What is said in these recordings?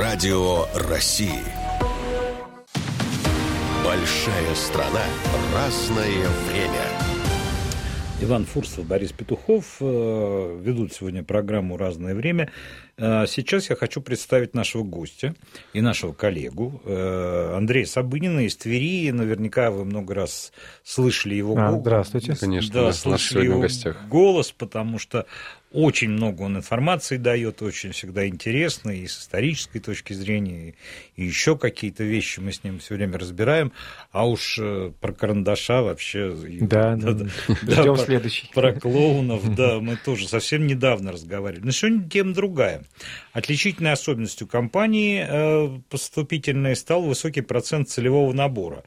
Радио России. Большая страна, разное время. Иван Фурсов, Борис Петухов ведут сегодня программу «Разное время». Сейчас я хочу представить нашего гостя и нашего коллегу Андрея Собынина из Твери. Наверняка вы много раз слышали его голос. Здравствуйте. Конечно, да, слышали его голос, потому что очень много он информации дает, очень всегда интересно, и с исторической точки зрения, и еще какие-то вещи мы с ним все время разбираем. А уж про карандаша вообще... Ждем следующий. Про клоунов, да, мы тоже совсем недавно разговаривали. Но сегодня тема другая. Отличительной особенностью компании поступительной стал высокий процент целевого набора.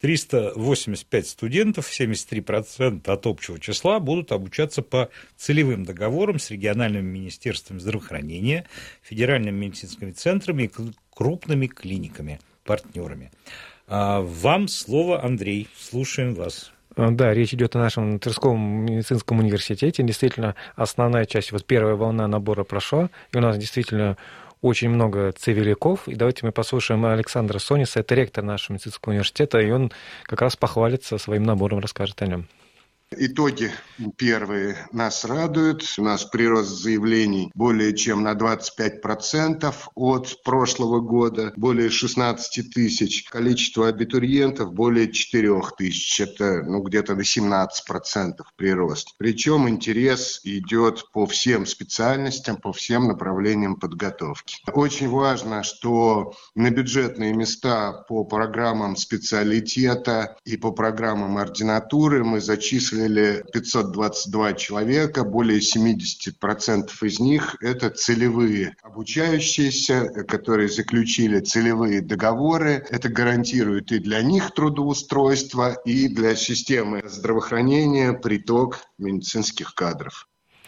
385 студентов, 73% от общего числа, будут обучаться по целевым договорам с региональными министерствами здравоохранения, федеральными медицинскими центрами и крупными клиниками, партнерами. Вам слово, Андрей. Слушаем вас. Да, речь идет о нашем Тверском медицинском университете. Действительно, основная часть, первая волна набора прошла, и у нас действительно очень много целевиков. И давайте мы послушаем Александра Сониса, это ректор нашего медицинского университета, и он как раз похвалится своим набором, расскажет о нем. Итоги первые нас радуют. У нас прирост заявлений более чем на 25% от прошлого года, более 16 тысяч. Количество абитуриентов более 4 тысяч. Это где-то на 17% прирост. Причем интерес идет по всем специальностям, по всем направлениям подготовки. Очень важно, что на бюджетные места по программам специалитета и по программам ординатуры мы зачислили 522 человека, более 70% из них это целевые обучающиеся, которые заключили целевые договоры. Это гарантирует и для них трудоустройство, и для системы здравоохранения приток медицинских кадров.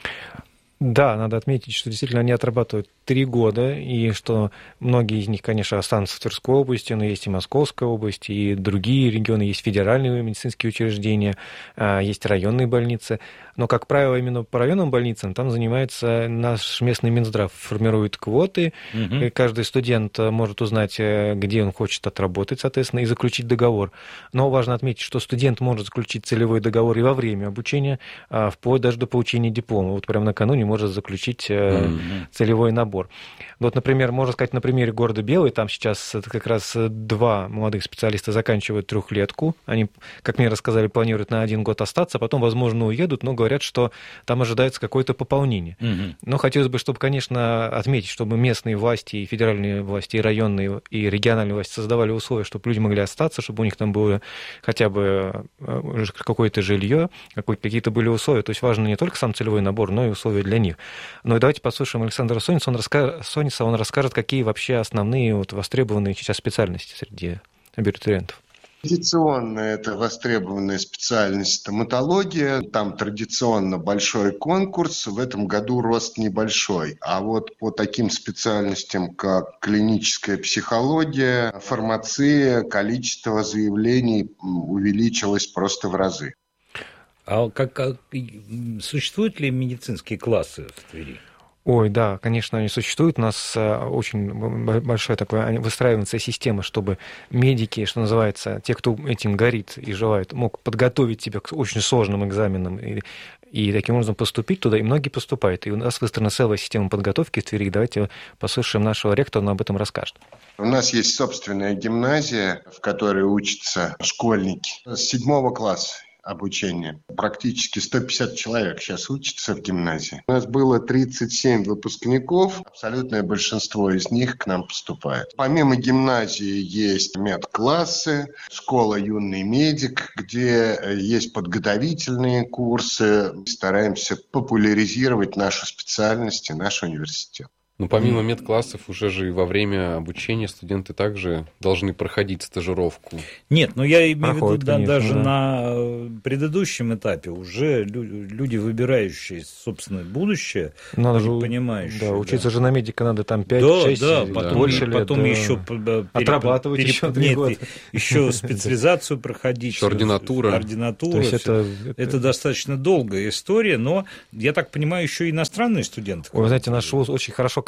Да, надо отметить, что действительно они отрабатывают 3 года, и что многие из них, конечно, останутся в Тверской области, но есть и Московская область, и другие регионы, есть федеральные медицинские учреждения, есть районные больницы. Но, как правило, именно по районным больницам там занимается наш местный Минздрав, формирует квоты, и каждый студент может узнать, где он хочет отработать, соответственно, и заключить договор. Но важно отметить, что студент может заключить целевой договор и во время обучения, вплоть даже до получения диплома. Вот прямо накануне может заключить целевой набор. Вот, например, можно сказать, на примере города Белый, там сейчас как раз 2 молодых специалиста заканчивают 3-летку. Они, как мне рассказали, планируют на 1 год остаться, потом, возможно, уедут, но говорят, что там ожидается какое-то пополнение. Но хотелось бы, чтобы, конечно, отметить, чтобы местные власти, и федеральные власти, и районные, и региональные власти создавали условия, чтобы люди могли остаться, чтобы у них там было хотя бы какое-то жилье, какие-то были условия. То есть важно не только сам целевой набор, но и условия для них. Ну и давайте послушаем Александра Сониса. Он расскажет, какие вообще основные востребованные сейчас специальности среди абитуриентов. Традиционно это востребованная специальность стоматология. Там традиционно большой конкурс. В этом году рост небольшой. А вот по таким специальностям, как клиническая психология, фармация, количество заявлений увеличилось просто в разы. А существуют ли медицинские классы в Твери? Ой, да, конечно, они существуют. У нас очень большая такая выстраивается система, чтобы медики, что называется, те, кто этим горит и желает, мог подготовить себя к очень сложным экзаменам и таким образом поступить туда, и многие поступают. И у нас выстроена целая система подготовки в Твери. Давайте послушаем нашего ректора, он об этом расскажет. У нас есть собственная гимназия, в которой учатся школьники с 7 класса. Обучение. Практически 150 человек сейчас учатся в гимназии. У нас было 37 выпускников, абсолютное большинство из них к нам поступает. Помимо гимназии есть медклассы, школа «Юный медик», где есть подготовительные курсы. Стараемся популяризировать нашу специальность и наш университет. Но помимо медклассов, уже же и во время обучения студенты также должны проходить стажировку. Нет, но я имею в виду, даже на предыдущем этапе уже люди, выбирающие собственное будущее, понимающие. Да, учиться же на медика надо там 5-6 больше лет. Потом еще отрабатывать еще 3 года. Еще специализацию проходить. Ординатура. То есть это достаточно долгая история, но, я так понимаю, еще и иностранные студенты. Вы знаете, наш вуз очень хорошо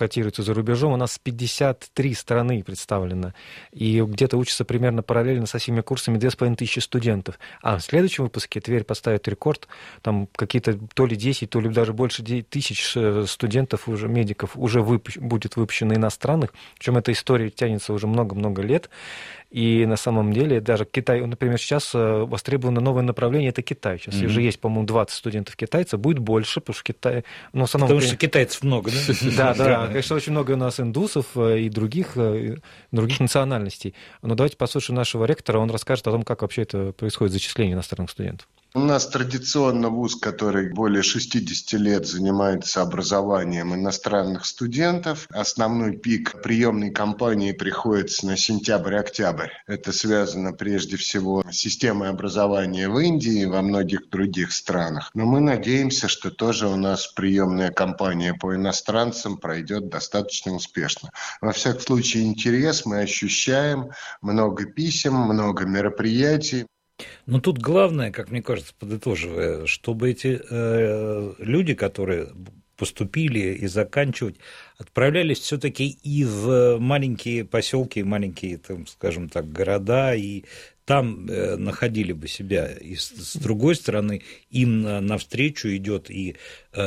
котируется за рубежом. У нас 53 страны представлено. И где-то учатся примерно параллельно со всеми курсами 2500 студентов. А в следующем выпуске Тверь поставит рекорд. Там какие-то то ли 10, то ли даже больше тысяч студентов, уже медиков, уже будет выпущено иностранных. Причем эта история тянется уже много-много лет. И на самом деле даже Китай, например, сейчас востребовано новое направление, это Китай. Сейчас уже есть, по-моему, 20 студентов-китайцев, будет больше, потому что Китай... Ну, в основном, потому что китайцев много, да? Да, конечно, очень много у нас индусов и других национальностей. Но давайте послушаем нашего ректора, он расскажет о том, как вообще это происходит, зачисление иностранных студентов. У нас традиционно вуз, который более 60 лет занимается образованием иностранных студентов. Основной пик приемной кампании приходится на сентябрь-октябрь. Это связано прежде всего с системой образования в Индии и во многих других странах. Но мы надеемся, что тоже у нас приемная кампания по иностранцам пройдет достаточно успешно. Во всяком случае, интерес мы ощущаем, много писем, много мероприятий. Но тут главное, как мне кажется, подытоживая, чтобы эти люди, которые поступили и заканчивать, отправлялись все-таки и в маленькие поселки, маленькие, там, скажем так, города, и там находили бы себя. И с другой стороны, им навстречу идет и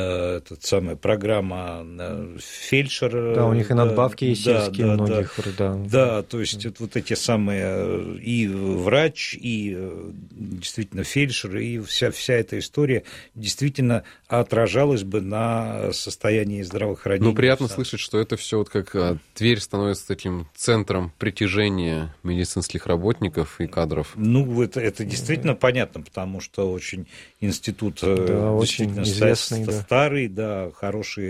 самая программа фельдшер. Да, у них и надбавки есть сельские многих. Да, то есть это вот эти самые и врач, и действительно фельдшер, и вся эта история действительно отражалась бы на состоянии здравоохранения. Ну, приятно слышать, что это все вот как Тверь становится таким центром притяжения медицинских работников и кадров. Ну, это действительно понятно, потому что очень институт действительно известный, старый, да, хорошие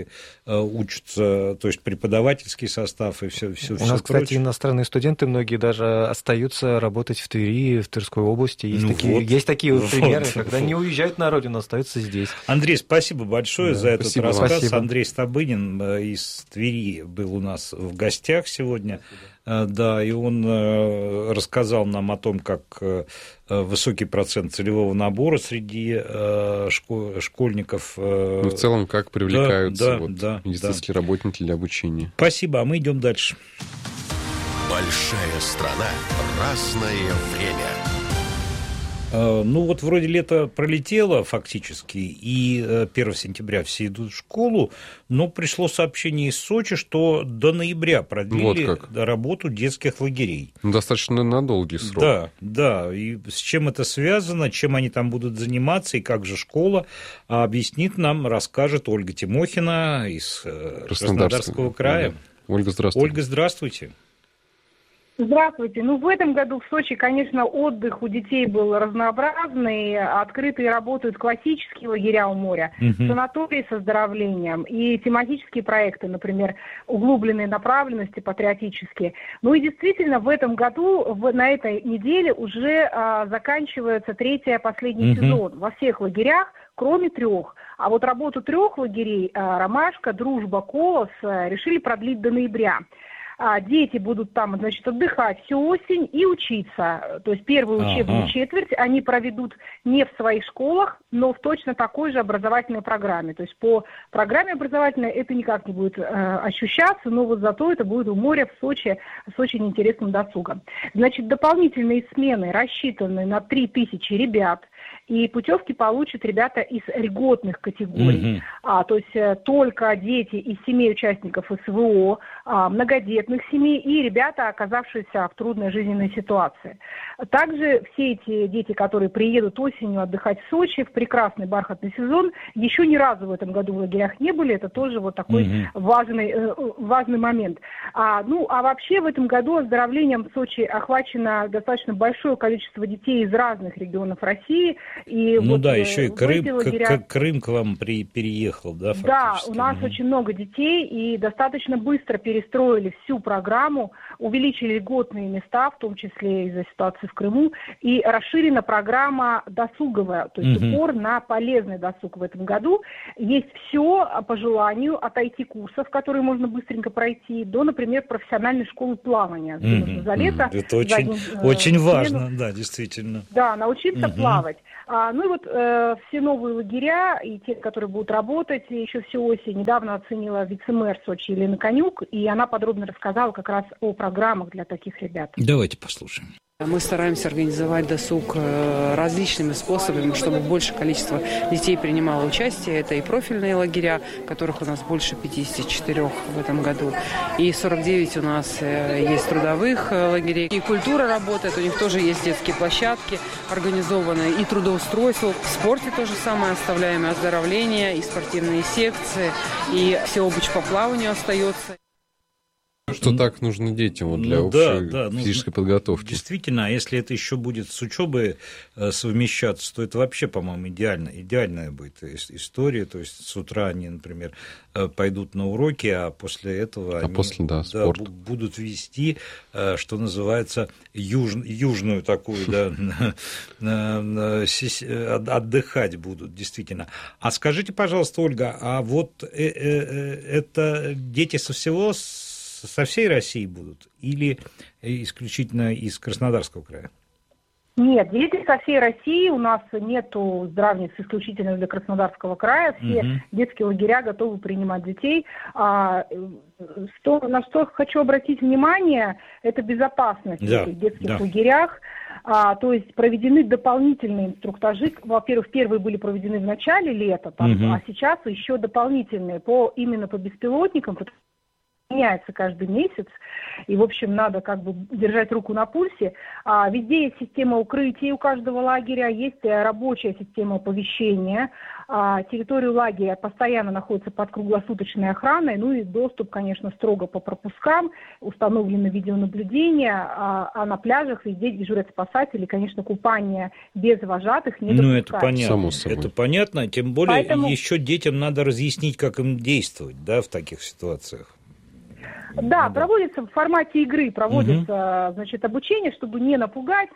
учатся, то есть преподавательский состав и все. У нас, кстати, иностранные студенты многие даже остаются работать в Твери, в Тверской области. Есть такие примеры, когда не уезжают на родину, остаются здесь. Андрей, спасибо большое за этот рассказ. Спасибо. Андрей Стабынин из Твери был у нас в гостях сегодня. Да, и он рассказал нам о том, как высокий процент целевого набора среди школьников. Ну, в целом, как привлекаются медицинские работники для обучения. Спасибо, а мы идем дальше. Большая страна, разное время. Ну вот вроде лето пролетело фактически, и 1 сентября все идут в школу, но пришло сообщение из Сочи, что до ноября продлили работу детских лагерей. Достаточно на долгий срок. Да, и с чем это связано, чем они там будут заниматься, и как же школа, объяснит нам, расскажет Ольга Тимохина из Краснодарского края. Ольга, здравствуйте. Ольга, здравствуйте. Здравствуйте. Ну, в этом году в Сочи, конечно, отдых у детей был разнообразный. Открытые работают классические лагеря у моря, санатории с оздоровлением и тематические проекты, например, углубленные направленности патриотические. Ну и действительно, в этом году, на этой неделе уже заканчивается последний сезон во всех лагерях, кроме 3. А вот работу 3 лагерей «Ромашка», «Дружба», «Колос» решили продлить до ноября. Дети будут там, отдыхать всю осень и учиться. То есть первую учебную четверть они проведут не в своих школах, но в точно такой же образовательной программе. То есть по программе образовательной это никак не будет ощущаться, но вот зато это будет у моря в Сочи с очень интересным досугом. Дополнительные смены рассчитаны на 3000 ребят. И путевки получат ребята из льготных категорий. То есть только дети из семей участников СВО, многодетных семей и ребята, оказавшиеся в трудной жизненной ситуации. Также все эти дети, которые приедут осенью отдыхать в Сочи в прекрасный бархатный сезон, еще ни разу в этом году в лагерях не были. Это тоже вот такой важный момент. А вообще в этом году оздоровлением в Сочи охвачено достаточно большое количество детей из разных регионов России. И еще и Крым к вам переехал, да, фактически? Да, у нас очень много детей, и достаточно быстро перестроили всю программу, увеличили льготные места, в том числе из-за ситуации в Крыму, и расширена программа досуговая, то есть упор на полезный досуг в этом году. Есть все по желанию, от IT-курсов, которые можно быстренько пройти, до, например, например, профессиональной школы плавания. За лето. Это очень важно, да, действительно. Да, научиться плавать. Ну и вот все новые лагеря и те, которые будут работать еще всю осень, недавно оценила вице-мэр Сочи Елена Конюк, и она подробно рассказала как раз о программах для таких ребят. Давайте послушаем. Мы стараемся организовать досуг различными способами, чтобы большее количество детей принимало участие. Это и профильные лагеря, которых у нас больше 54 в этом году. И 49 у нас есть трудовых лагерей. И культура работает, у них тоже есть детские площадки организованные, и трудоустройство. В спорте то же самое оставляем, и оздоровление, и спортивные секции, и всеобщее по плаванию остается. Что так нужно детям для общей физической подготовки. Действительно, а если это еще будет с учебой совмещаться, то это вообще, по-моему, идеальная будет история. То есть с утра они, например, пойдут на уроки, а после этого они спорт. Будут вести, что называется, южную такую, отдыхать будут, действительно. А скажите, пожалуйста, Ольга, а вот это дети со всей России будут или исключительно из Краснодарского края? Нет, дети со всей России. У нас нету здравниц исключительно для Краснодарского края. Все детские лагеря готовы принимать детей. На что хочу обратить внимание, это безопасность в этих детских лагерях. То есть проведены дополнительные инструктажи. Во-первых, первые были проведены в начале лета, а сейчас еще дополнительные именно по беспилотникам, меняется каждый месяц, и, в общем, надо как бы держать руку на пульсе. Везде есть система укрытия у каждого лагеря, есть рабочая система оповещения. Территория лагеря постоянно находится под круглосуточной охраной, ну и доступ, конечно, строго по пропускам, установлено видеонаблюдение, а на пляжах везде дежурят спасатели, конечно, купание без вожатых не допускают. Ну, это понятно. Само собой. Это понятно, тем более еще детям надо разъяснить, как им действовать, в таких ситуациях. Да, проводится в формате игры, значит, обучение, чтобы не напугать,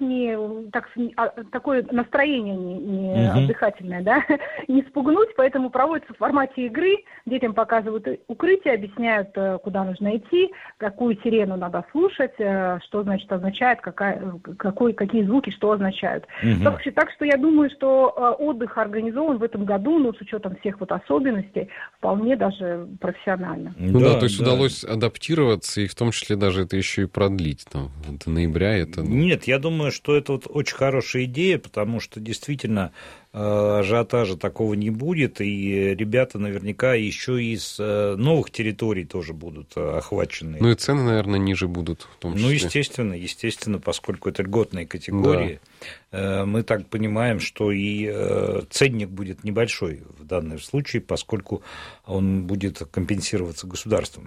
такое настроение не отдыхательное, не спугнуть, поэтому проводится в формате игры, детям показывают укрытие, объясняют, куда нужно идти, какую сирену надо слушать, что, значит, означает, какие звуки, что означают. Так что я думаю, что отдых организован в этом году, но с учетом всех особенностей, вполне даже профессионально. То есть удалось адаптироваться, и в том числе даже это еще и продлить до ноября. Нет, я думаю, что это очень хорошая идея, потому что действительно ажиотажа такого не будет, и ребята наверняка еще из новых территорий тоже будут охвачены. Ну и цены, наверное, ниже будут в том числе. Ну, естественно, поскольку это льготные категории, мы так понимаем, что и ценник будет небольшой в данном случае, поскольку он будет компенсироваться государством.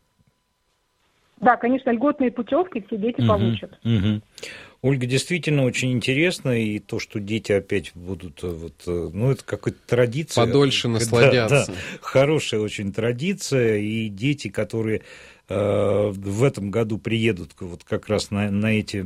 Да, конечно, льготные путевки все дети получат. Ольга, действительно очень интересно, и то, что дети опять будут, это какая-то традиция. Подольше насладятся. Да, хорошая очень традиция, и дети, которые в этом году приедут как раз на эти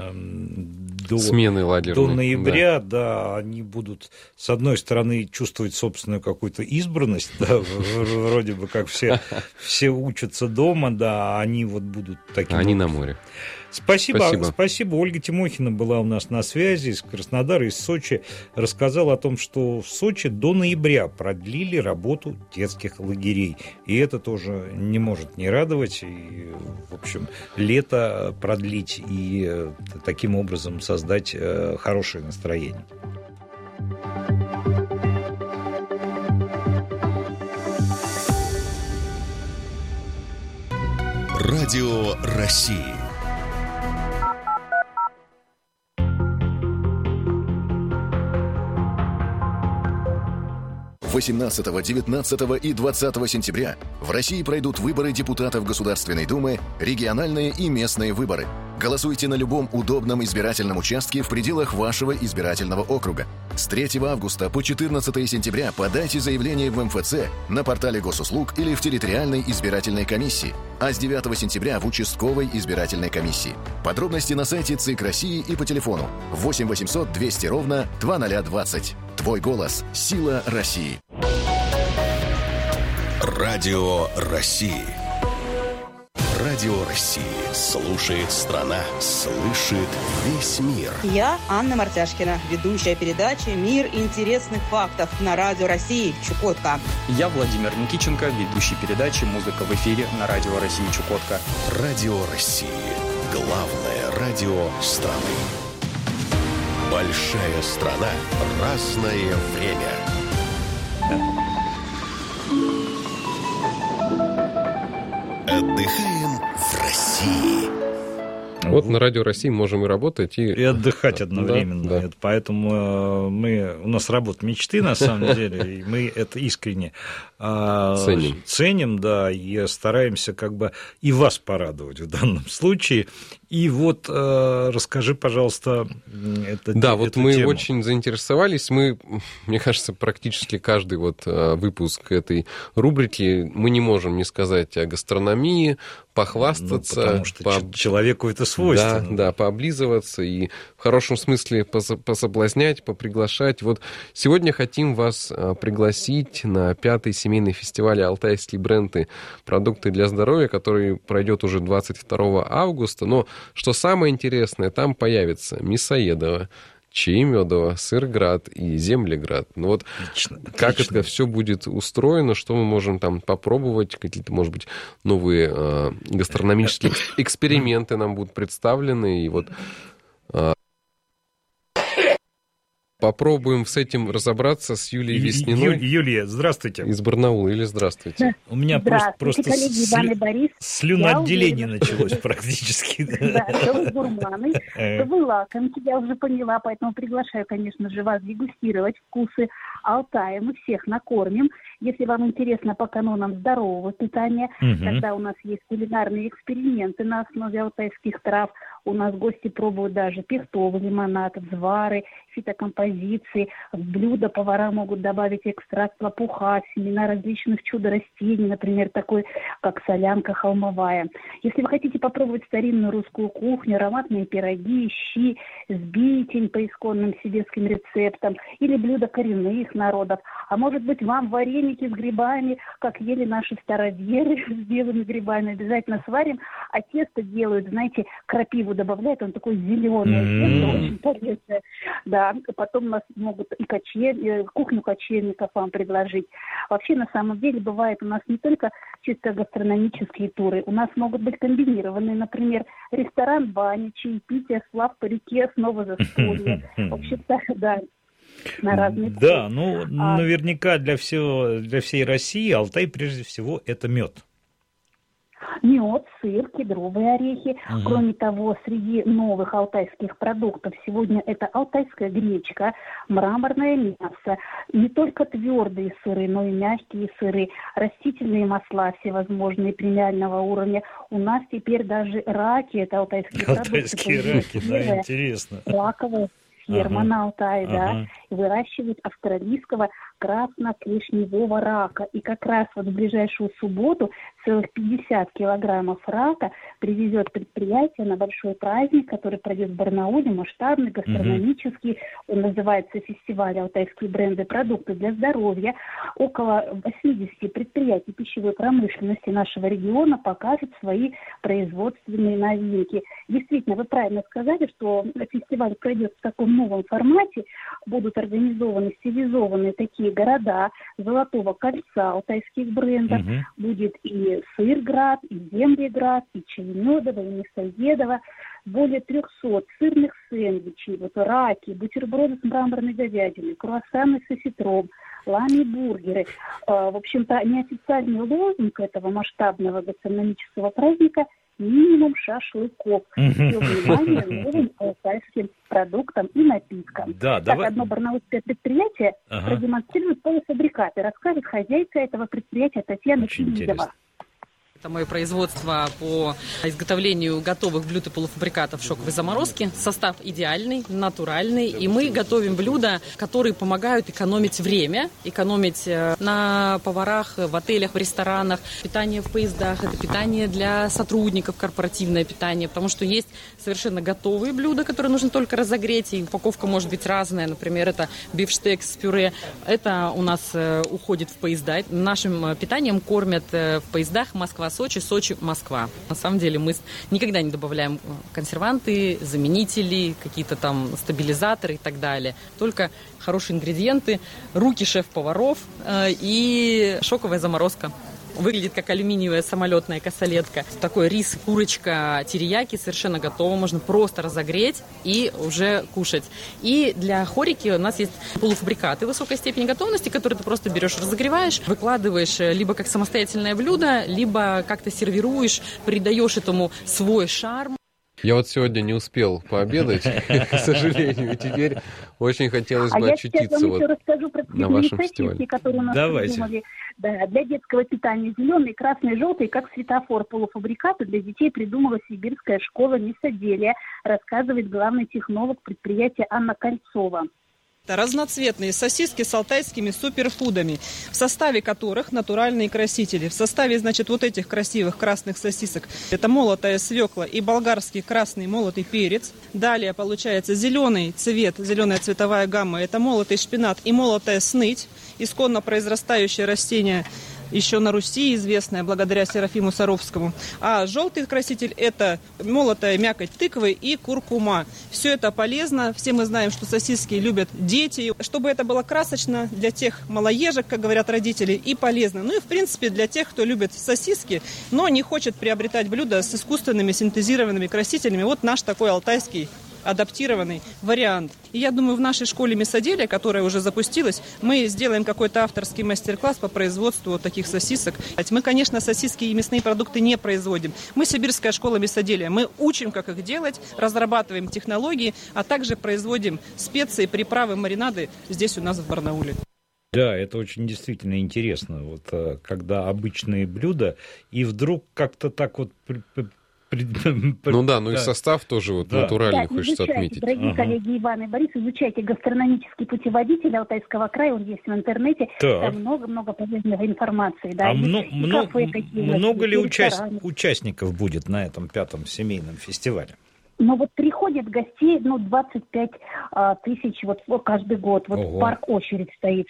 смены ладерные, до ноября, они будут, с одной стороны, чувствовать собственную какую-то избранность, вроде бы как все учатся дома, они будут такими. Они на море. Спасибо. Ольга Тимохина была у нас на связи из Краснодара, из Сочи. Рассказала о том, что в Сочи до ноября продлили работу детских лагерей. И это тоже не может не радовать. И, в общем, лето продлить и таким образом создать хорошее настроение. Радио России. 18, 19 и 20 сентября в России пройдут выборы депутатов Государственной Думы, региональные и местные выборы. Голосуйте на любом удобном избирательном участке в пределах вашего избирательного округа. С 3 августа по 14 сентября подайте заявление в МФЦ, на портале госуслуг или в территориальной избирательной комиссии, а с 9 сентября в участковой избирательной комиссии. Подробности на сайте ЦИК России и по телефону 8 800 200 ровно 2020. Твой голос – сила России. Радио России. Радио России. Слушает страна. Слышит весь мир. Я Анна Мартяшкина, ведущая передачи «Мир интересных фактов» на Радио России Чукотка. Я Владимир Никиченко, ведущий передачи «Музыка в эфире» на Радио России Чукотка. Радио России. Главное радио страны. Большая страна. Разное время. Отдыхаем в России. Вот на Радио России можем и работать, и отдыхать одновременно. Да. Поэтому у нас работа мечты, на самом деле, и мы это искренне ценим, да, и стараемся как бы и вас порадовать в данном случае. И вот расскажи, пожалуйста, эту мы тему. очень заинтересовались. Мне кажется, практически каждый выпуск этой рубрики мы не можем не сказать о гастрономии, похвастаться. Потому что человеку это свойственно. Да, пооблизываться и в хорошем смысле пособлазнять, поприглашать. Вот сегодня хотим вас пригласить на 5-й семейный фестиваль «Алтайские бренды. Продукты для здоровья», который пройдет уже 22 августа. Но что самое интересное, там появится Мясоедово, Чаемёдово, Сырград и Землеград. Отлично. Как это все будет устроено, что мы можем там попробовать, какие-то, может быть, новые гастрономические эксперименты нам будут представлены. И попробуем с этим разобраться с Юлией Весниной. Юлия, здравствуйте. Из Барнаула. Или здравствуйте. У меня просто слюноотделение началось практически. Да, что вы гурманы, что вы лакомки, я уже поняла, поэтому приглашаю, конечно же, вас дегустировать вкусы Алтая. Мы всех накормим. Если вам интересно по канонам здорового питания, тогда у нас есть кулинарные эксперименты на основе алтайских трав. У нас гости пробуют даже пихтовый лимонад, взвары, фитокомпозиции. В блюдо повара могут добавить экстракт лопуха, семена различных чудо-растений, например, такой, как солянка холмовая. Если вы хотите попробовать старинную русскую кухню, ароматные пироги, щи, сбитень по исконным сибирским рецептам или блюда коренных народов, а может быть вам вареники с грибами, как ели наши староверы с белыми грибами, обязательно сварим, а тесто делают, знаете, крапиву добавляют, он такой зеленый, тесто очень полезное. Да, потом у нас могут и кухню кочевников вам предложить. Вообще, на самом деле, бывает у нас не только чисто гастрономические туры, у нас могут быть комбинированные, например, ресторан, баня, чаепитие, сплав по реке, снова застолье. В общем-то, да. На разные да, наверняка для всей России Алтай, прежде всего, это мед. Мед, сыр, кедровые орехи. Кроме того, среди новых алтайских продуктов сегодня это алтайская гречка, мраморное мясо, не только твердые сыры, но и мягкие сыры, растительные масла всевозможные премиального уровня. У нас теперь даже раки, это алтайские продукты. Алтайские раки, да, интересно. Раковые. Ферма на Алтае, да, и выращивают австралийского красно-клешневого рака. И как раз в ближайшую субботу целых 50 килограммов рака привезет предприятие на большой праздник, который пройдет в Барнауле, масштабный, гастрономический. Он называется «Фестиваль Алтайские бренды. Продукты для здоровья». Около 80 предприятий пищевой промышленности нашего региона покажут свои производственные новинки. Действительно, вы правильно сказали, что фестиваль пройдет в таком новом формате. Будут организованы стилизованные такие города Золотого кольца алтайских брендов. Будет и Сырград, и Землеград, и Чаемёдово, и Мясоедово. Более 300 сырных сэндвичей, раки, бутерброды с мраморной говядиной, круассаны с осетром, лами-бургеры. В общем-то, неофициальный лозунг этого масштабного гастрономического праздника – минимум шашлыков. Все внимание новым алтайским продуктам и напиткам. Да, одно барнаульское предприятие продемонстрирует полуфабрикаты. Расскажет хозяйка этого предприятия Татьяна Чилизова. Это мое производство по изготовлению готовых блюд и полуфабрикатов шоковой заморозки. Состав идеальный, натуральный. И мы готовим блюда, которые помогают экономить время, экономить на поварах, в отелях, в ресторанах, питание в поездах, это питание для сотрудников, корпоративное питание. Потому что есть совершенно готовые блюда, которые нужно только разогреть. И упаковка может быть разная. Например, это бифштекс с пюре. Это у нас уходит в поезда. Нашим питанием кормят в поездах Москва Москва-Сочи, Сочи-Москва. На самом деле мы никогда не добавляем консерванты, заменители, какие-то там стабилизаторы и так далее. Только хорошие ингредиенты, руки шеф-поваров и шоковая заморозка. Выглядит как алюминиевая самолетная косолетка. Такой рис, курочка, терияки совершенно готово. Можно просто разогреть и уже кушать. И для хорики у нас есть полуфабрикаты высокой степени готовности, которые ты просто берешь, разогреваешь, выкладываешь либо как самостоятельное блюдо, либо как-то сервируешь, придаешь этому свой шарм. Я вот сегодня не успел пообедать, к сожалению, и теперь очень хотелось бы очутиться вот на вашем фестивале. Которые у нас придумали. Да, для детского питания зеленый, красный, желтый, как светофор, полуфабрикаты для детей придумала Сибирская школа мясоделия, рассказывает главный технолог предприятия Анна Кольцова. Разноцветные сосиски с алтайскими суперфудами, в составе которых натуральные красители. В составе, значит, вот этих красивых красных сосисок это молотая свекла и болгарский красный молотый перец. Далее получается зеленый цвет, зеленая цветовая гамма, это молотый шпинат и молотая сныть, исконно произрастающее растение, еще на Руси известная благодаря Серафиму Саровскому. А желтый краситель – это молотая мякоть тыквы и куркума. Все это полезно. Все мы знаем, что сосиски любят дети. Чтобы это было красочно для тех малоежек, как говорят родители, и полезно. Ну и, в принципе, для тех, кто любит сосиски, но не хочет приобретать блюда с искусственными синтезированными красителями. Вот наш такой алтайский адаптированный вариант. И я думаю, в нашей школе мясоделия, которая уже запустилась, мы сделаем какой-то авторский мастер-класс по производству вот таких сосисок. Мы, конечно, сосиски и мясные продукты не производим. Мы Сибирская школа мясоделия. Мы учим, как их делать, разрабатываем технологии, а также производим специи, приправы, маринады здесь у нас в Барнауле. Да, это очень действительно интересно. Вот когда обычные блюда, и вдруг как-то так вот... Ну да, ну и состав тоже вот натуральный, хочется отметить. Дорогие коллеги Иван и Борис, изучайте гастрономический путеводитель Алтайского края, он есть в интернете, там много-много полезной информации. Да, много ли участников будет на этом 5-м семейном фестивале? Ну вот приходит гостей, 25 тысяч вот каждый год. Вот в парк очередь стоит,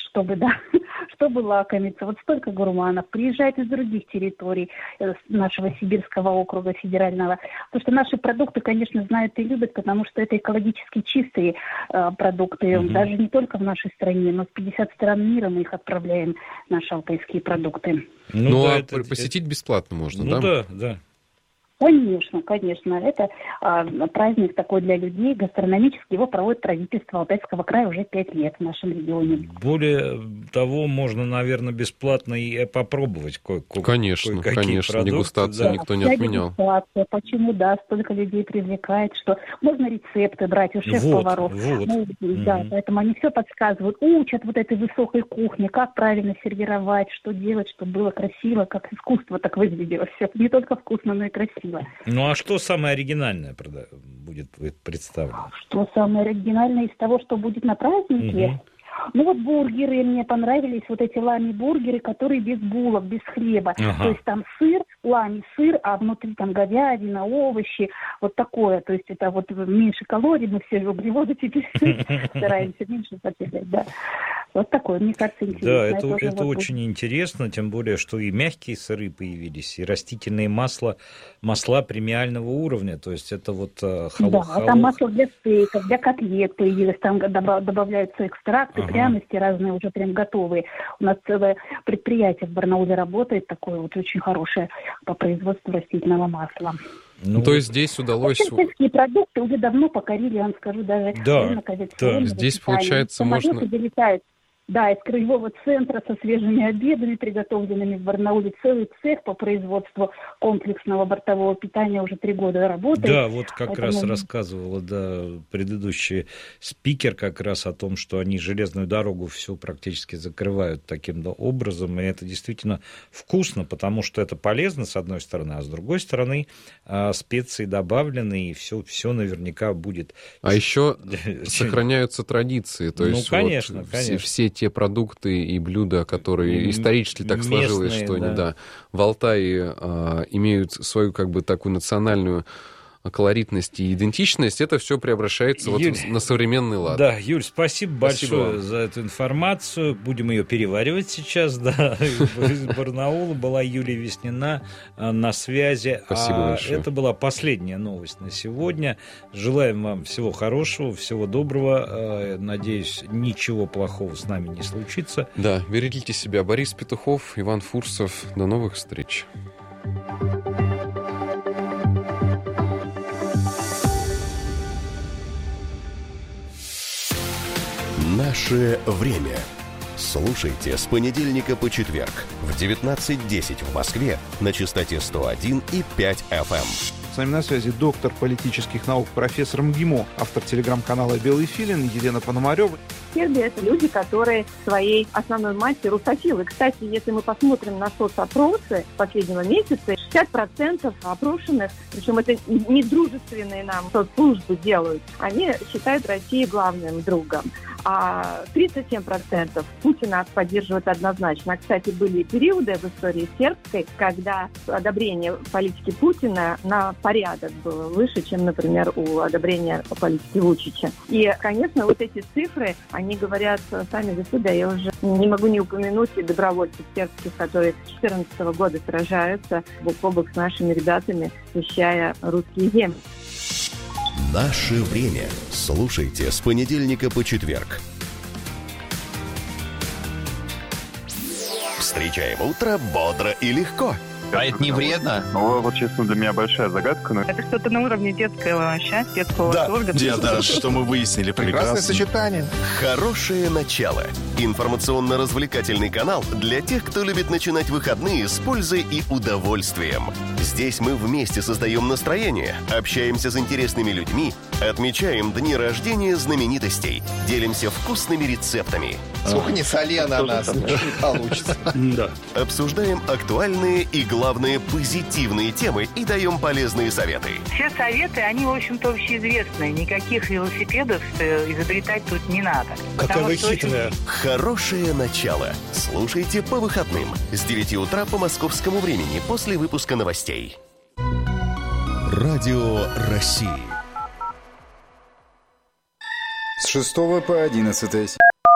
чтобы лакомиться. Вот столько гурманов. Приезжают из других территорий нашего Сибирского округа федерального. Потому что наши продукты, конечно, знают и любят, потому что это экологически чистые продукты. Даже не только в нашей стране, но в 50 стран мира мы их отправляем, наши алтайские продукты. Посетить бесплатно можно, да? Да. Конечно. Это праздник такой для людей, гастрономический. Его проводит правительство Алтайского края уже 5 лет в нашем регионе. Более того, можно, наверное, бесплатно и попробовать Конечно, продукты, дегустацию никто не отменял. Дегустация, почему, столько людей привлекает, что можно рецепты брать у шеф-поваров. Поэтому они все подсказывают, учат вот этой высокой кухне, как правильно сервировать, что делать, чтобы было красиво, как искусство так выглядело все. Не только вкусно, но и красиво. Ну, а что самое оригинальное будет представлено? Что самое оригинальное из того, что будет на празднике? Ну, вот бургеры мне понравились, вот эти лами-бургеры, которые без булок, без хлеба. То есть там сыр, лами-сыр, а внутри там говядина, овощи, вот такое. То есть это вот меньше калорий, мы все углеводы теперь стараемся меньше потреблять, да. Вот такое, мне кажется, интересно. Да, это очень интересно, тем более, что и мягкие сыры появились, и растительные масла премиального уровня, то есть это вот там масло для стейков, для котлет появилось, там добавляются экстракты, пряности разные, уже прям готовые. У нас целое предприятие в Барнауле работает, такое вот очень хорошее по производству растительного масла. То есть здесь удалось... Сельские продукты уже давно покорили, я вам скажу, даже рынок авиационного. Здесь, получается, можно... долетают. Да, из краевого центра со свежими обедами, приготовленными в Барнауле. Целый цех по производству комплексного бортового питания уже 3 года работает. Да, вот как раз рассказывала предыдущий спикер как раз о том, что они железную дорогу всю практически закрывают таким образом. И это действительно вкусно, потому что это полезно, с одной стороны, а с другой стороны специи добавлены, и все наверняка будет... А еще сохраняются традиции. То есть конечно. Все те продукты и блюда, которые исторически так сложилось, что они в Алтае имеют свою такую национальную колоритность и идентичность, это все преобращается Юль, на современный лад. Да, Юль, спасибо большое за эту информацию. Будем ее переваривать сейчас. Да. Из Барнаула была Юлия Веснина на связи. Спасибо большое. Это была последняя новость на сегодня. Желаем вам всего хорошего, всего доброго. Надеюсь, ничего плохого с нами не случится. Да, берегите себя. Борис Петухов, Иван Фурсов. До новых встреч. Наше время. Слушайте с понедельника по четверг в 19:10 в Москве на частоте 101,5 FM. С нами на связи доктор политических наук, профессор МГИМО, автор телеграм-канала «Белый филин» Елена Пономарева. Сербия – это люди, которые своей основной массой русофилы. Кстати, если мы посмотрим на соцопросы последнего месяца, 60% опрошенных, причем это не дружественные нам соцслужбы делают, они считают Россию главным другом. А 37% Путина поддерживают однозначно. Кстати, были периоды в истории сербской, когда одобрение политики Путина на порядок было выше, чем, например, у одобрения политики Вучича. И, конечно, вот эти цифры, они говорят сами за себя. Я уже не могу не упомянуть и добровольцев сербских, которые с 2014 года сражаются бок о бок с нашими ребятами, защищая русские земли. Наше время. Слушайте с понедельника по четверг. Встречаем утро бодро и легко. А это не вредно? Ну, вот, честно, для меня большая загадка. Но... Это что-то на уровне детского счастья, детского восторга. Да, это что мы выяснили. Прекрасное сочетание. Хорошее начало. Информационно-развлекательный канал для тех, кто любит начинать выходные с пользой и удовольствием. Здесь мы вместе создаем настроение, общаемся с интересными людьми, отмечаем дни рождения знаменитостей, делимся вкусными рецептами. Сколько не соли на нас, не получится. Да. Обсуждаем актуальные и, главное, позитивные темы и даем полезные советы. Все советы, они, в общем-то, общеизвестные. Никаких велосипедов изобретать тут не надо. Какая вы хитрая. Хорошее начало. Слушайте по выходным с 9 утра по московскому времени после выпуска новостей. Радио России. С 6 по 11.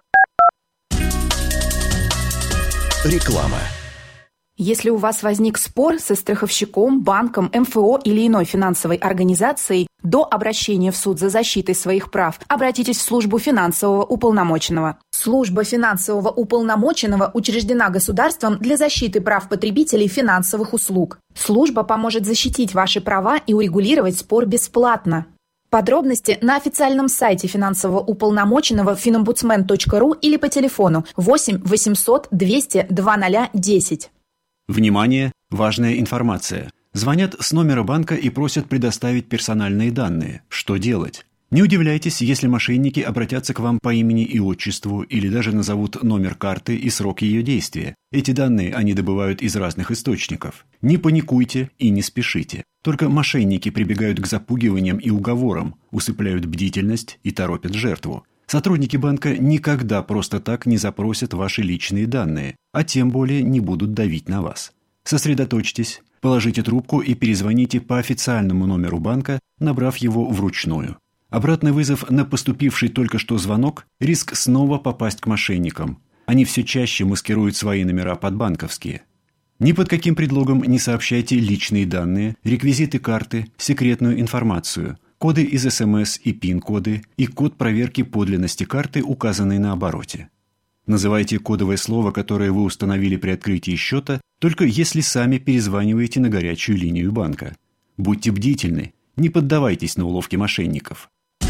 Реклама. Если у вас возник спор со страховщиком, банком, МФО или иной финансовой организацией, до обращения в суд за защитой своих прав обратитесь в службу финансового уполномоченного. Служба финансового уполномоченного учреждена государством для защиты прав потребителей финансовых услуг. Служба поможет защитить ваши права и урегулировать спор бесплатно. Подробности на официальном сайте финансового уполномоченного finombudsman.ru или по телефону 8 800 200 2010. Внимание! Важная информация. Звонят с номера банка и просят предоставить персональные данные. Что делать? Не удивляйтесь, если мошенники обратятся к вам по имени и отчеству или даже назовут номер карты и срок ее действия. Эти данные они добывают из разных источников. Не паникуйте и не спешите. Только мошенники прибегают к запугиваниям и уговорам, усыпляют бдительность и торопят жертву. Сотрудники банка никогда просто так не запросят ваши личные данные, а тем более не будут давить на вас. Сосредоточьтесь, положите трубку и перезвоните по официальному номеру банка, набрав его вручную. Обратный вызов на поступивший только что звонок – риск снова попасть к мошенникам. Они все чаще маскируют свои номера под банковские. Ни под каким предлогом не сообщайте личные данные, реквизиты карты, секретную информацию, коды из СМС и ПИН-коды и код проверки подлинности карты, указанный на обороте. Называйте кодовое слово, которое вы установили при открытии счета, только если сами перезваниваете на горячую линию банка. Будьте бдительны, не поддавайтесь на уловки мошенников.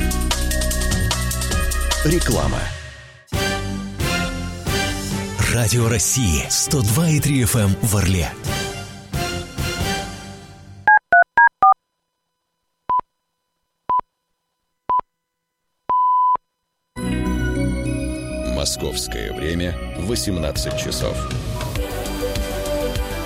Реклама. Радио России 102,3 FM в Орле. Московское время 18 часов.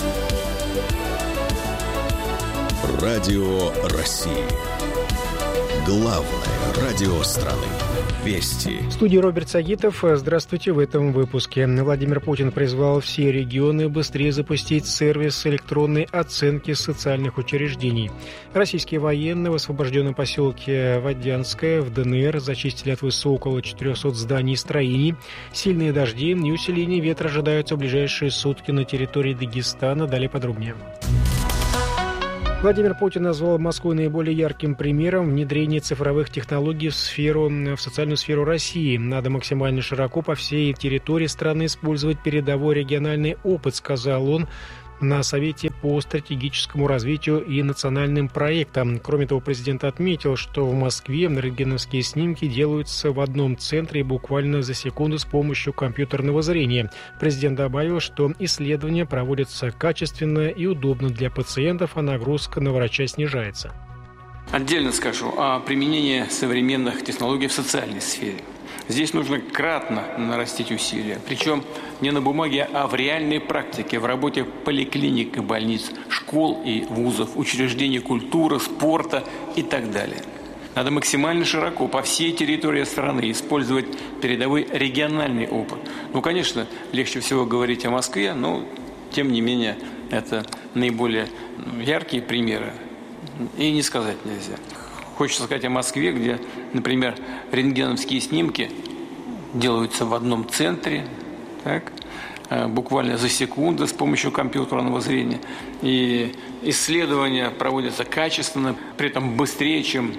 Радио России. Главное радио страны. Вести. В студии Роберт Сагитов. Здравствуйте. В этом выпуске. Владимир Путин призвал все регионы быстрее запустить сервис электронной оценки социальных учреждений. Российские военные в освобожденном поселке Водянское в ДНР зачистили от ВСУ около 400 зданий и строений. Сильные дожди и усиление ветра ожидаются в ближайшие сутки на территории Дагестана. Далее подробнее. Владимир Путин назвал Москву наиболее ярким примером внедрения цифровых технологий в социальную сферу России. Надо максимально широко по всей территории страны использовать передовой региональный опыт, сказал он на Совете по стратегическому развитию и национальным проектам. Кроме того, президент отметил, что в Москве рентгеновские снимки делаются в одном центре буквально за секунду с помощью компьютерного зрения. Президент добавил, что исследования проводятся качественно и удобно для пациентов, а нагрузка на врача снижается. Отдельно скажу о применении современных технологий в социальной сфере. Здесь нужно кратно нарастить усилия, причем не на бумаге, а в реальной практике, в работе поликлиник и больниц, школ и вузов, учреждений культуры, спорта и так далее. Надо максимально широко по всей территории страны использовать передовой региональный опыт. Конечно, легче всего говорить о Москве, но тем не менее это наиболее яркие примеры, и не сказать нельзя. Хочется сказать о Москве, где, например, рентгеновские снимки делаются в одном центре, так, буквально за секунду с помощью компьютерного зрения. И исследования проводятся качественно, при этом быстрее, чем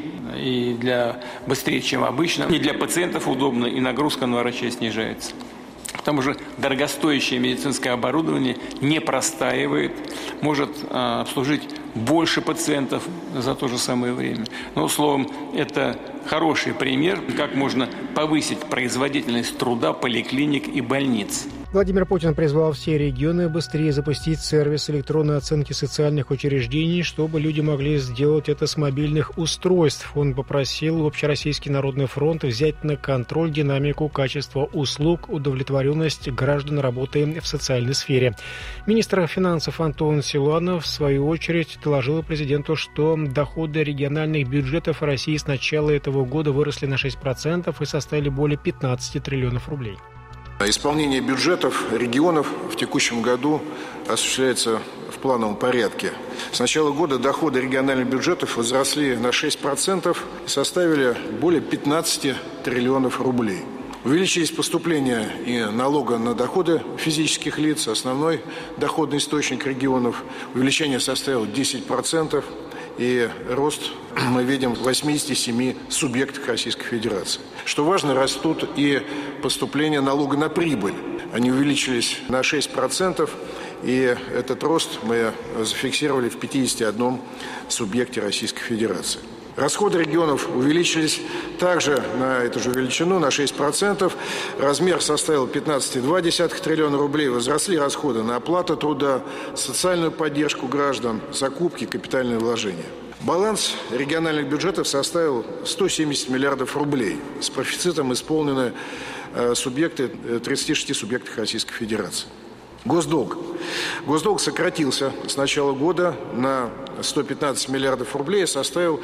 обычно. И для пациентов удобно, и нагрузка на врачей снижается. К тому же дорогостоящее медицинское оборудование не простаивает, может обслужить больше пациентов за то же самое время. Словом, это хороший пример, как можно повысить производительность труда поликлиник и больниц. Владимир Путин призвал все регионы быстрее запустить сервис электронной оценки социальных учреждений, чтобы люди могли сделать это с мобильных устройств. Он попросил Общероссийский народный фронт взять на контроль динамику качества услуг, удовлетворенность граждан работой в социальной сфере. Министр финансов Антон Силуанов, в свою очередь, доложил президенту, что доходы региональных бюджетов России с начала этого года выросли на 6% и составили более 15 триллионов рублей. Исполнение бюджетов регионов в текущем году осуществляется в плановом порядке. С начала года доходы региональных бюджетов возросли на 6% и составили более 15 триллионов рублей. Увеличились поступления и налога на доходы физических лиц, основной доходный источник регионов. Увеличение составило 10%. И рост мы видим в 87 субъектах Российской Федерации. Что важно, растут и поступления налога на прибыль. Они увеличились на 6%, и этот рост мы зафиксировали в 51 субъекте Российской Федерации. Расходы регионов увеличились также на эту же величину, на 6%. Размер составил 15,2 триллиона рублей. Возросли расходы на оплату труда, социальную поддержку граждан, закупки, капитальные вложения. Баланс региональных бюджетов составил 170 миллиардов рублей. С профицитом исполнены субъекты 36 субъектов Российской Федерации. Госдолг. Госдолг сократился с начала года на 115 миллиардов рублей и составил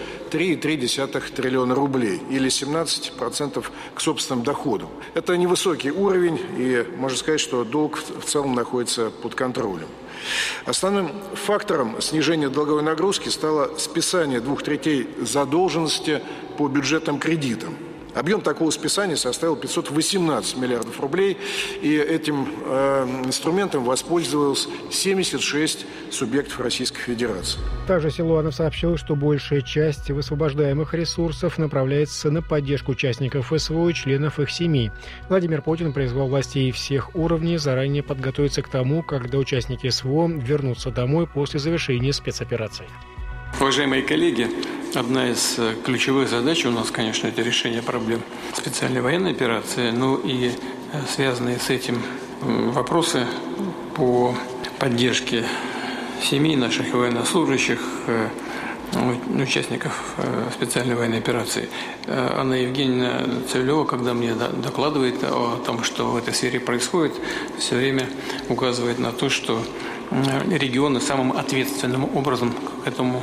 3,3 триллиона рублей, или 17% к собственным доходам. Это невысокий уровень, и можно сказать, что долг в целом находится под контролем. Основным фактором снижения долговой нагрузки стало списание 2/3 задолженности по бюджетным кредитам. Объем такого списания составил 518 миллиардов рублей, и этим инструментом воспользовалось 76 субъектов Российской Федерации. Также Силуанов сообщил, что большая часть высвобождаемых ресурсов направляется на поддержку участников СВО и членов их семей. Владимир Путин призвал властей всех уровней заранее подготовиться к тому, когда участники СВО вернутся домой после завершения спецоперации. Уважаемые коллеги, одна из ключевых задач у нас, конечно, это решение проблем специальной военной операции, и связанные с этим вопросы по поддержке семей наших военнослужащих, участников специальной военной операции. Анна Евгеньевна Цивилева, когда мне докладывает о том, что в этой сфере происходит, все время указывает на то, что регионы самым ответственным образом к этому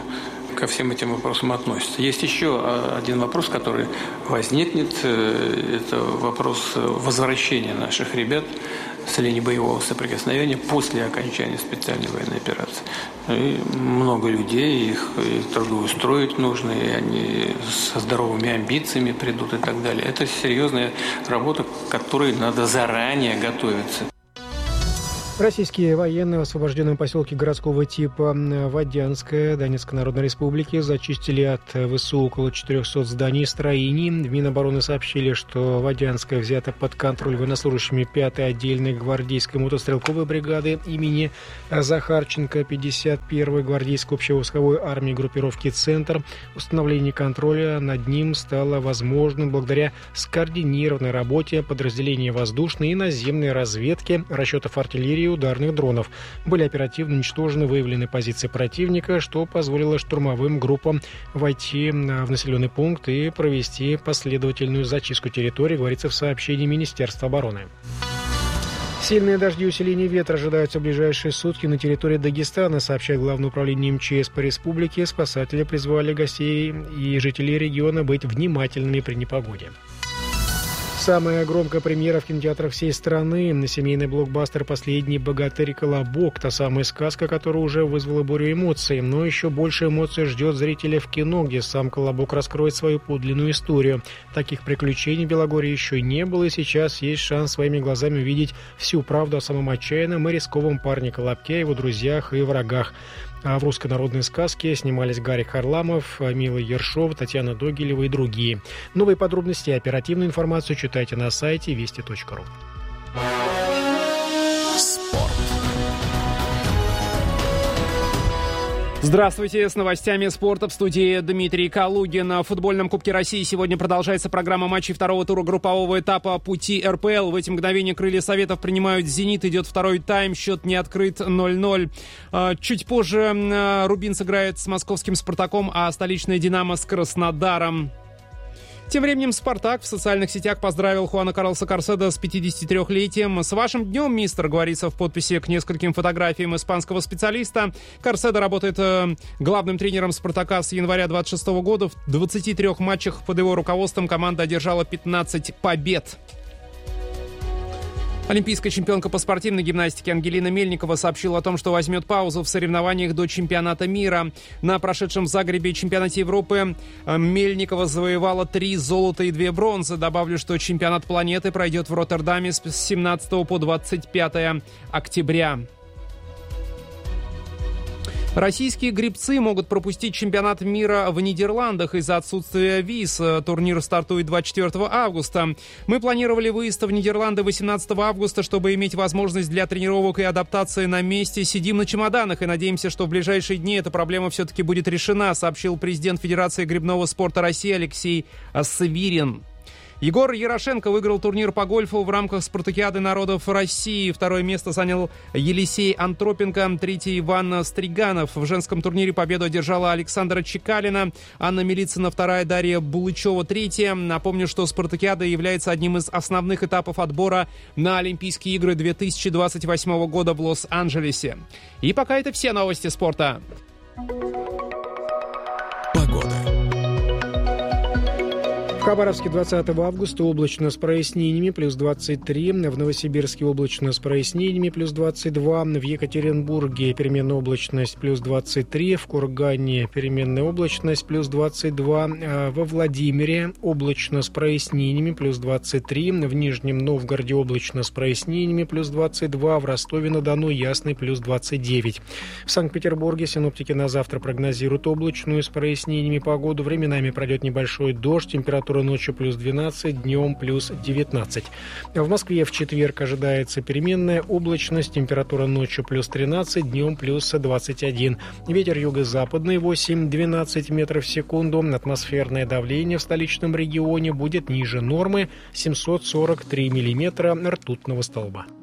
ко всем этим вопросам относятся. Есть еще один вопрос, который возникнет. Это вопрос возвращения наших ребят с линии боевого соприкосновения после окончания специальной военной операции. И много людей, их и трудоустроить нужно, и они со здоровыми амбициями придут и так далее. Это серьезная работа, к которой надо заранее готовиться. Российские военные в освобожденном поселке городского типа Водянское Донецкой Народной Республики зачистили от ВСУ около 400 зданий и строений. В Минобороны сообщили, что Водянское взято под контроль военнослужащими 5-й отдельной гвардейской мотострелковой бригады имени Захарченко 51-й гвардейской общевойсковой армии группировки «Центр». Установление контроля над ним стало возможным благодаря скоординированной работе подразделений воздушной и наземной разведки, расчетов артиллерии, ударных дронов. Были оперативно уничтожены выявлены позиции противника, что позволило штурмовым группам войти в населенный пункт и провести последовательную зачистку территории, говорится в сообщении Министерства обороны. Сильные дожди и усиление ветра ожидаются в ближайшие сутки на территории Дагестана, сообщает Главное управление МЧС по республике. Спасатели призвали гостей и жителей региона быть внимательными при непогоде. Самая громкая премьера в кинотеатрах всей страны. На семейный блокбастер «Последний богатырь Колобок». Та самая сказка, которая уже вызвала бурю эмоций. Но еще больше эмоций ждет зрителя в кино, где сам Колобок раскроет свою подлинную историю. Таких приключений в Белогорье еще не было, и сейчас есть шанс своими глазами увидеть всю правду о самом отчаянном и рисковом парне Колобке, его друзьях и врагах. А в русской народной сказке снимались Гарик Харламов, Мила Ершова, Татьяна Догилева и другие. Новые подробности и оперативную информацию читайте на сайте вести.ру. Здравствуйте, с новостями спорта в студии Дмитрий Калугин. В футбольном Кубке России сегодня продолжается программа матчей второго тура группового этапа пути РПЛ. В эти мгновения крылья Советов принимают «Зенит». Идет второй тайм, счет не открыт 0-0. Чуть позже Рубин сыграет с московским «Спартаком», а столичная «Динамо» с Краснодаром. Тем временем «Спартак» в социальных сетях поздравил Хуана Карлоса Карседо с 53-летием. «С вашим днем, мистер», говорится в подписи к нескольким фотографиям испанского специалиста. Карседо работает главным тренером «Спартака» с января 26 года. В 23 матчах под его руководством команда одержала 15 побед. Олимпийская чемпионка по спортивной гимнастике Ангелина Мельникова сообщила о том, что возьмет паузу в соревнованиях до чемпионата мира. На прошедшем в Загребе чемпионате Европы Мельникова завоевала 3 золота и 2 бронзы. Добавлю, что чемпионат планеты пройдет в Роттердаме с 17 по 25 октября. Российские гребцы могут пропустить чемпионат мира в Нидерландах из-за отсутствия виз. Турнир стартует 24 августа. Мы планировали выезд в Нидерланды 18 августа, чтобы иметь возможность для тренировок и адаптации на месте. Сидим на чемоданах и надеемся, что в ближайшие дни эта проблема все-таки будет решена, сообщил президент Федерации гребного спорта России Алексей Савирин. Егор Ярошенко выиграл турнир по гольфу в рамках Спартакиады народов России. Второе место занял Елисей Антропенко, третий Иван Стриганов. В женском турнире победу одержала Александра Чекалина, Анна Милицына вторая, Дарья Булычева третья. Напомню, что Спартакиада является одним из основных этапов отбора на Олимпийские игры 2028 года в Лос-Анджелесе. И пока это все новости спорта. В Хабаровске 20 августа облачно с прояснениями, плюс 23. В Новосибирске облачно с прояснениями, плюс 22. В Екатеринбурге переменная облачность, плюс 23. В Кургане переменная облачность, плюс 22. Во Владимире облачно с прояснениями, плюс 23. В Нижнем Новгороде облачно с прояснениями, плюс 22. В Ростове-на-Дону ясный, плюс 29. В Санкт-Петербурге синоптики на завтра прогнозируют облачную с прояснениями погоду. Временами пройдет небольшой дождь, температура ночью плюс 12, днем плюс 19. В Москве в четверг ожидается переменная облачность, температура ночью плюс 13, днем плюс 21. Ветер юго-западный 8-12 метров в секунду. Атмосферное давление в столичном регионе будет ниже нормы 743 миллиметра ртутного столба.